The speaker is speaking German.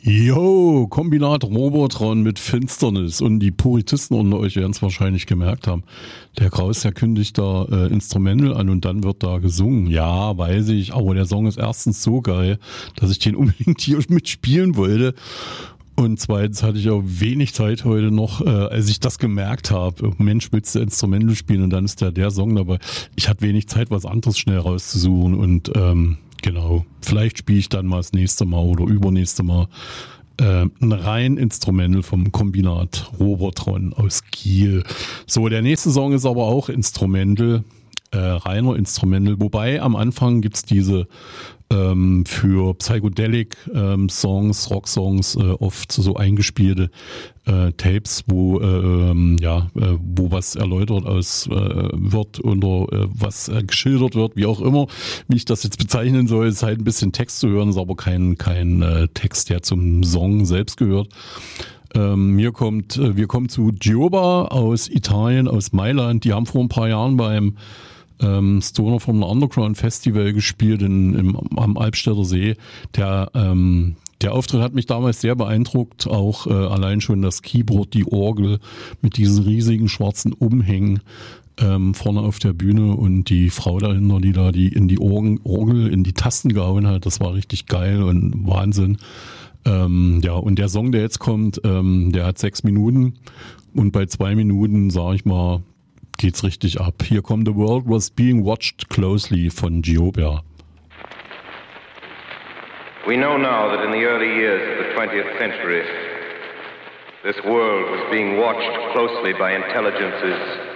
Jo, Kombinat Robotron mit Finsternis. Und die Puritisten unter euch werden es wahrscheinlich gemerkt haben. Der Kraus, der kündigt da Instrumental an und dann wird da gesungen. Ja, weiß ich, aber der Song ist erstens so geil, dass ich den unbedingt hier mitspielen wollte. Und zweitens hatte ich auch wenig Zeit heute noch, als ich das gemerkt habe. Mensch, willst du Instrumental spielen und dann ist der Song dabei. Ich hatte wenig Zeit, was anderes schnell rauszusuchen und genau, vielleicht spiele ich dann mal das nächste Mal oder übernächste Mal ein rein Instrumental vom Kombinat Robotron aus Kiel. So, der nächste Song ist aber auch Instrumental, reiner Instrumental, wobei am Anfang gibt's diese für Psychedelic Songs, Rock-Songs oft so eingespielte Tapes, wo wo was erläutert wird oder was geschildert wird, wie auch immer, wie ich das jetzt bezeichnen soll, ist halt ein bisschen Text zu hören, ist aber kein Text, der zum Song selbst gehört. Wir kommen zu Gioba aus Italien, aus Mailand. Die haben vor ein paar Jahren beim Stoner vom Underground Festival gespielt am Albstädter See. Der Auftritt hat mich damals sehr beeindruckt, auch allein schon das Keyboard, die Orgel mit diesen riesigen schwarzen Umhängen vorne auf der Bühne und die Frau dahinter, die in die Orgel, in die Tasten gehauen hat. Das war richtig geil und Wahnsinn. Und der Song, der jetzt kommt, der hat 6 Minuten und bei 2 Minuten, sag ich mal, geht's richtig ab. Hier kommt The World Was Being Watched Closely von Gioba. We know now that in the early years of the 20th century, this world was being watched closely by intelligences